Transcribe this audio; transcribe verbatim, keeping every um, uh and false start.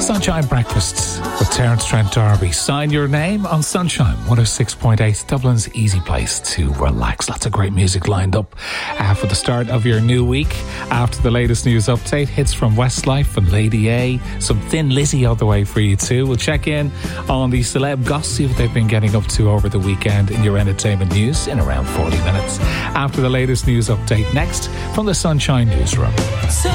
Sunshine Breakfast with Terence Trent D'Arby. Sign your name on Sunshine one oh six point eight, Dublin's easy place to relax. Lots of great music lined up uh, for the start of your new week. After the latest news update, hits from Westlife and Lady A, some Thin Lizzy all the way for you too. We'll check in on the celeb gossip, see what they've been getting up to over the weekend in your entertainment news in around forty minutes. After the latest news update, next from the Sunshine Newsroom. So